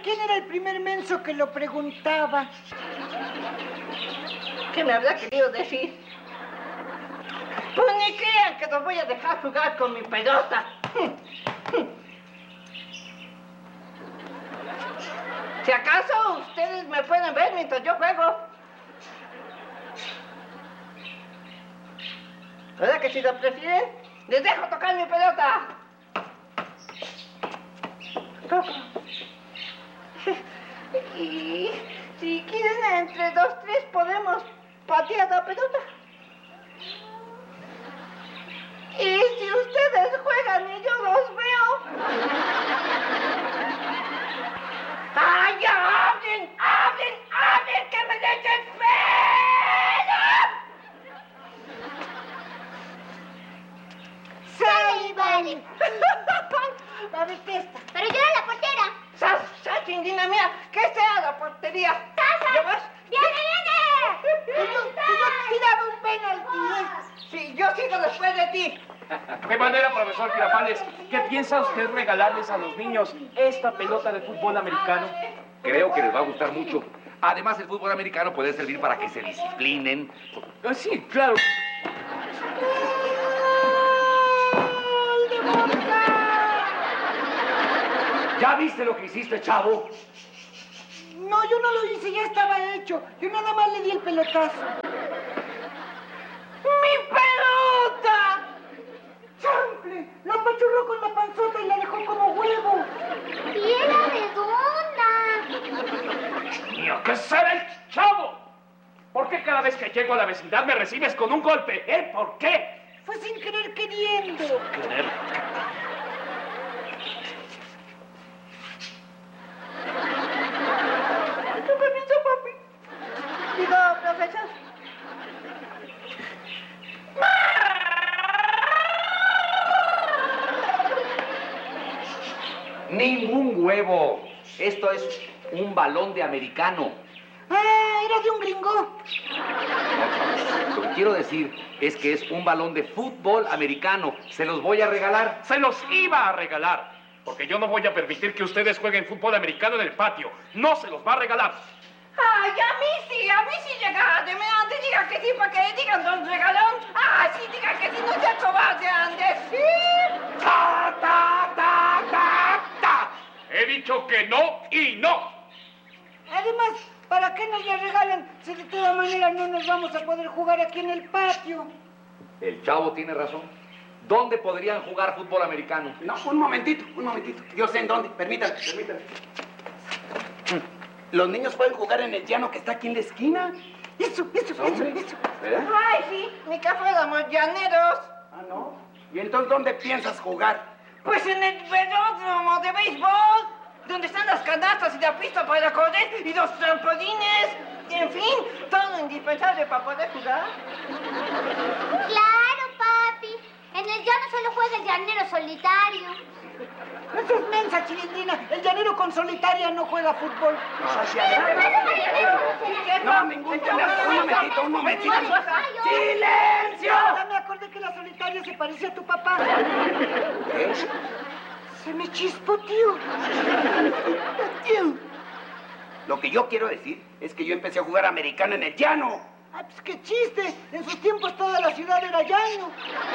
quién era el primer menso que lo preguntaba. ¿Qué me habrá querido decir? Pues ni crean que los voy a dejar jugar con mi pelota. Si acaso ustedes me pueden ver mientras yo juego. ¿Verdad que si lo prefieren, les dejo tocar mi pelota? Toco. Y si quieren, entre 2, 3 podemos patear la pelota. Y si ustedes juegan y yo los veo... ¡Ay, ya hablen! ¡Hablen! ¡Hablen! ¡Que me desespero! ¡Sale, vale! A ver, esta. Pero yo era la portera. ¡Sas, chingina mía! ¿Qué sea la portería? ¡Casa! vas? ¡Viene, viene! Yo tiraba un penalti. Sí, yo sigo después de ti. ¿Qué manera, profesor Girafales? ¿Qué piensa usted regalarles a los niños esta pelota de fútbol americano? Creo que les va a gustar mucho. Además, el fútbol americano puede servir para que se disciplinen. Sí, claro. ¿Ya viste lo que hiciste, chavo? No, yo no lo hice, ya estaba hecho. Yo nada más le di el pelotazo. ¡Mi pelota! ¡Chanfle! La apachurró con la panzota y la dejó como huevo. ¡Y era redonda! ¡Mío, qué será el chavo! ¿Por qué cada vez que llego a la vecindad me recibes con un golpe? ¿Por qué? Fue sin querer queriendo. Querer. ¿Qué permiso, papi? Digo, profesor. Ningún huevo. Esto es un balón de americano. Ah, era de un gringo. No, chavos, lo que quiero decir es que es un balón de fútbol americano. Se los voy a regalar. Se los iba a regalar. Porque yo no voy a permitir que ustedes jueguen fútbol americano en el patio. No se los va a regalar. Ay, a mí sí llega. De antes diga que sí, para que digan don regalón. Ay, sí, diga que sí, no sea cobarde, Andes. Sí. ¡Ta, ta, ta, ta, ta! He dicho que no y no. Además, ¿para qué nos la regalan si de todas maneras no nos vamos a poder jugar aquí en el patio? El chavo tiene razón. ¿Dónde podrían jugar fútbol americano? No, un momentito. Yo sé en dónde. Permítame. Los niños pueden jugar en el llano que está aquí en la esquina. Eso. ¿Verdad? Ay, sí, ni que fuéramos llaneros. Ah, ¿no? ¿Y entonces dónde piensas jugar? Pues en el velódromo de béisbol, donde están las canastas y la pista para correr y los trampolines. En fin, todo indispensable para poder jugar. ¡Claro, papi! En el llano solo juega el llanero solitario. Eso es mensa, chilindrina. El llanero con solitaria no juega fútbol. No, ningún llanero. Un momentito. ¡Silencio! Ya me acordé que la solitaria se parece a tu papá. ¿Qué? Se me chispoteó. Lo que yo quiero decir es que yo empecé a jugar americano en el llano. Ah, pues qué chiste. En sus tiempos toda la ciudad era llano.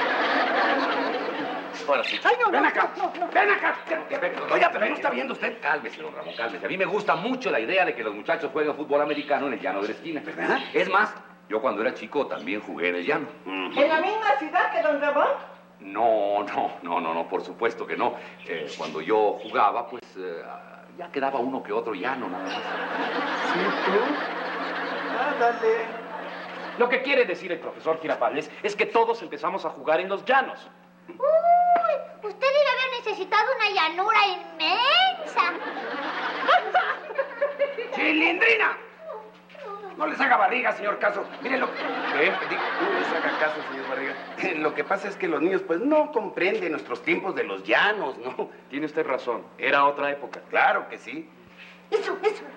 Ahora sí. Ay, no, Ven no, acá. no, no. Ven acá. Oiga, pero no está bien. viendo usted. Cálmese, don Ramón, cálmese. A mí me gusta mucho la idea de que los muchachos jueguen fútbol americano en el llano de la esquina. ¿Verdad? Es más, yo cuando era chico también jugué en el llano. ¿En la misma ciudad que don Ramón? No, por supuesto que no. Cuando yo jugaba, pues ya quedaba uno que otro llano, nada más. ¿Sí, tú? Ándale. Lo que quiere decir el profesor Girafales es que todos empezamos a jugar en los llanos. ¡Uy! Usted debe haber necesitado una llanura inmensa. ¡Chilindrina! No les haga barriga, señor Caso. Miren lo que... ¿Qué? No les haga caso, señor Barriga. Lo que pasa es que los niños, pues, no comprenden nuestros tiempos de los llanos, ¿no? Tiene usted razón. Era otra época. Claro que sí. Eso.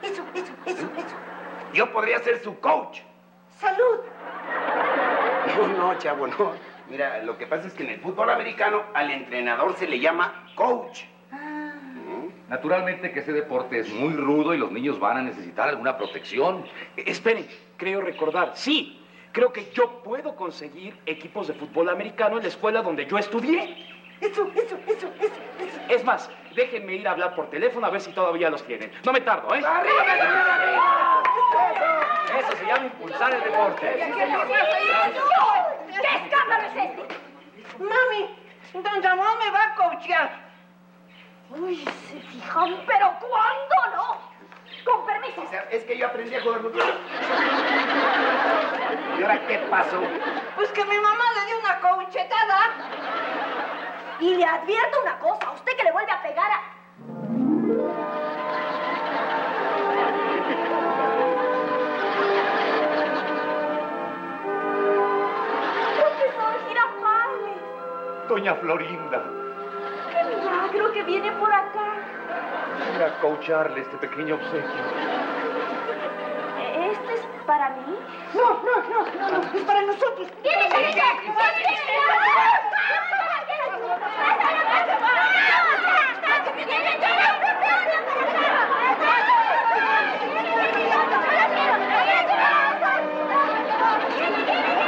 Yo podría ser su coach. ¡Salud! No, chavo, no. Mira, lo que pasa es que en el fútbol americano al entrenador se le llama coach. Naturalmente que ese deporte es muy rudo y los niños van a necesitar alguna protección. Esperen, creo recordar, sí. Creo que yo puedo conseguir equipos de fútbol americano en la escuela donde yo estudié. Eso. Es más, déjenme ir a hablar por teléfono a ver si todavía los tienen. No me tardo, ¿eh? ¡Arriba, señor, arriba! Eso se llama impulsar el deporte. ¿Qué escándalo es este? Mami, don Ramón me va a coachear. Uy, se fijan, pero ¿cuándo no? Con permiso. Es que yo aprendí a jugar fútbol. ¿Y ahora qué pasó? Pues que mi mamá le dio una coachetada. Y le advierto una cosa, usted que le vuelve a pegar a... ¡Profesor Girafales! Doña Florinda, ¡Qué milagro que viene por acá! voy a coacharle este pequeño obsequio. ¿Este es para mí? No, es para nosotros. ¡Viene,